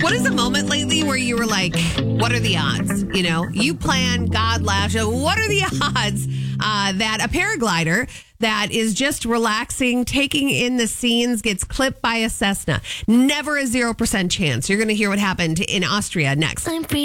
What is a moment lately where you were like, what are the odds? You know, you plan, God laughs. What are the odds that a paraglider that is just relaxing, taking in the scenes, gets clipped by a Cessna? Never a 0% chance. You're going to hear what happened in Austria next.